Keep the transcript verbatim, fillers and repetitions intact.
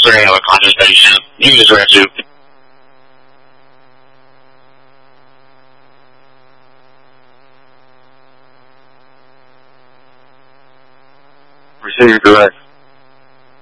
Sorry, have a conversation. You just read to. Receive correct.